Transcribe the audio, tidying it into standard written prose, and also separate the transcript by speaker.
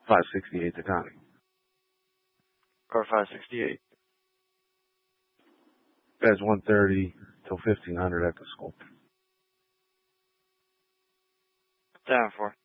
Speaker 1: 568 Taconic.
Speaker 2: Or 568.
Speaker 1: That's 1:30 till 1500 at the school.
Speaker 2: 7-4.